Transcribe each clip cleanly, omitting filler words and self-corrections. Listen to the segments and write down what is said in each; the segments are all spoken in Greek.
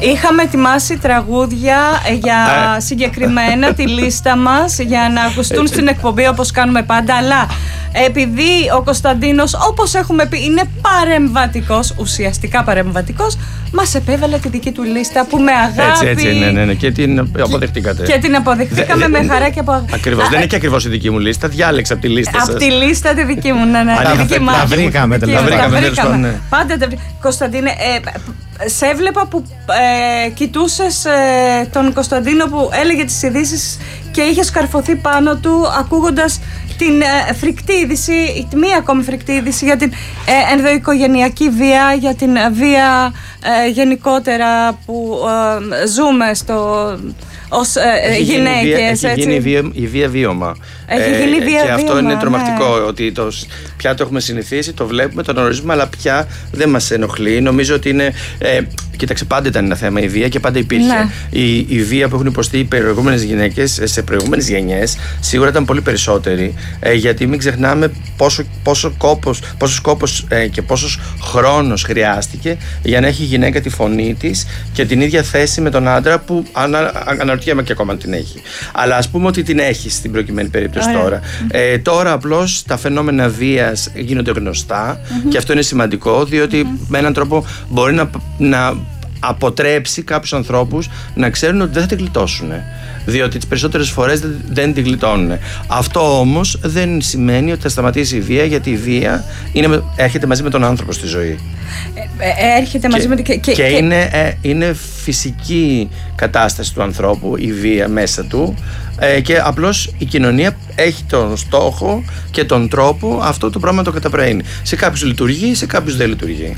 Είχαμε ετοιμάσει τραγούδια για συγκεκριμένα τη λίστα μας για να ακουστούν στην εκπομπή όπως κάνουμε πάντα, αλλά επειδή ο Κωνσταντίνος, όπως έχουμε πει, είναι παρεμβατικός, ουσιαστικά παρεμβατικός, μας επέβαλε τη δική του λίστα που με αγάπη. Έτσι, ναι. Και την αποδεχτήκατε. Και την αποδεχτήκαμε με χαρά και από. Ακριβώς. Δεν είναι και ακριβώς η δική μου λίστα. Διάλεξα από τη λίστα σας. Από τη λίστα τη δική μου, ναι. Τα βρήκαμε. Πάντα τα βρήκαμε. Κωνσταντίνε, σε έβλεπα που κοιτούσες τον Κωνσταντίνο που έλεγε τις ειδήσεις και είχες καρφωθεί πάνω του ακούγοντας την φρικτή είδηση, μία ακόμη φρικτή είδηση για την ενδοοικογενειακή βία, για την βία γενικότερα που ζούμε ως γυναίκες. Έχει γίνει η βία βίωμα. Και αυτό είναι τρομακτικό, ναι. Ότι πια το έχουμε συνηθίσει, το βλέπουμε, το γνωρίζουμε, αλλά πια δεν μας ενοχλεί. Νομίζω ότι είναι. Κοίταξε, πάντα ήταν ένα θέμα η βία και πάντα υπήρχε. Ναι. Η βία που έχουν υποστεί οι προηγούμενες γυναίκες σε προηγούμενες γενιές σίγουρα ήταν πολύ περισσότερη. Γιατί μην ξεχνάμε πόσος κόπος και πόσος χρόνος χρειάστηκε για να έχει η γυναίκα τη φωνή της και την ίδια θέση με τον άντρα που αναρωτιέμαι και ακόμα αν την έχει. Αλλά ας πούμε ότι την έχει στην προκειμένη περίπτωση τώρα. Τώρα απλώς τα φαινόμενα βίας γίνονται γνωστά και αυτό είναι σημαντικό, διότι με έναν τρόπο μπορεί να αποτρέψει κάποιους ανθρώπους να ξέρουν ότι δεν θα την γλιτώσουν, διότι τις περισσότερες φορές δεν την γλιτώνουν. Αυτό όμως δεν σημαίνει ότι θα σταματήσει η βία, γιατί η βία έρχεται μαζί με τον άνθρωπο στη ζωή. Έρχεται μαζί με και είναι φυσική κατάσταση του ανθρώπου η βία μέσα του, και απλώς η κοινωνία έχει τον στόχο και τον τρόπο αυτό το πράγμα να το καταπραίνει. Σε κάποιους λειτουργεί, σε κάποιους δεν λειτουργεί.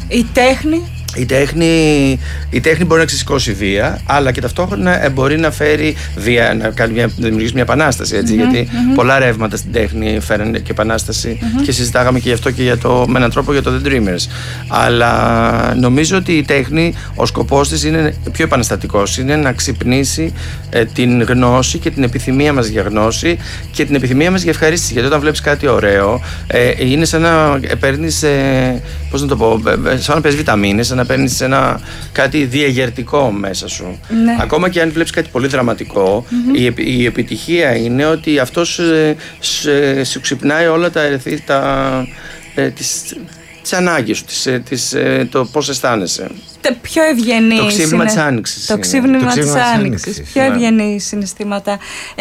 Η τέχνη μπορεί να ξεσηκώσει βία, αλλά και ταυτόχρονα μπορεί να φέρει βία, να δημιουργήσει μια επανάσταση. Έτσι, γιατί πολλά ρεύματα στην τέχνη φέρνουν και επανάσταση και συζητάγαμε και γι' αυτό και με έναν τρόπο για το The Dreamers. Αλλά νομίζω ότι η τέχνη, ο σκοπός της είναι πιο επαναστατικός. Είναι να ξυπνήσει την γνώση και την επιθυμία μας για γνώση και την επιθυμία μας για ευχαρίστηση. Γιατί όταν βλέπεις κάτι ωραίο, είναι σαν να παίρνεις, πώς να το πω, σαν να παίρνεις βιταμίνες, σαν να παίρνεις κάτι διαγερτικό μέσα σου. Ναι. Ακόμα και αν βλέπεις κάτι πολύ δραματικό, η επιτυχία είναι ότι αυτός σου ξυπνάει όλα τις ανάγκες σου, το πώς αισθάνεσαι. Πιο ευγενή. Το ξύπνημα της άνοιξης. Το ξύπνημα της άνοιξης. Πιο ευγενή συναισθήματα.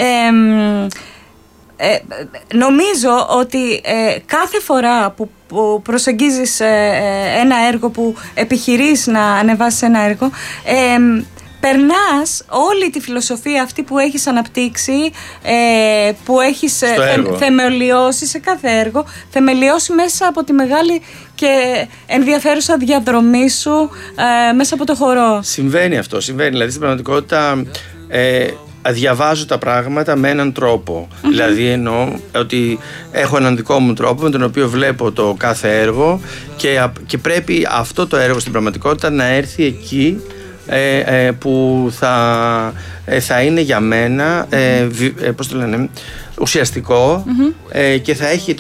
Νομίζω ότι κάθε φορά που προσεγγίζεις ένα έργο, που επιχειρείς να ανεβάσεις ένα έργο, περνάς όλη τη φιλοσοφία αυτή που έχεις αναπτύξει, που έχεις θεμελιώσει σε κάθε έργο, θεμελιώσει μέσα από τη μεγάλη και ενδιαφέρουσα διαδρομή σου μέσα από το χορό. Συμβαίνει αυτό, δηλαδή στην πραγματικότητα διαβάζω τα πράγματα με έναν τρόπο. Δηλαδή εννοώ ότι έχω έναν δικό μου τρόπο με τον οποίο βλέπω το κάθε έργο και πρέπει αυτό το έργο στην πραγματικότητα να έρθει εκεί που θα είναι για μένα πώς το λένε, ουσιαστικό, και θα έχει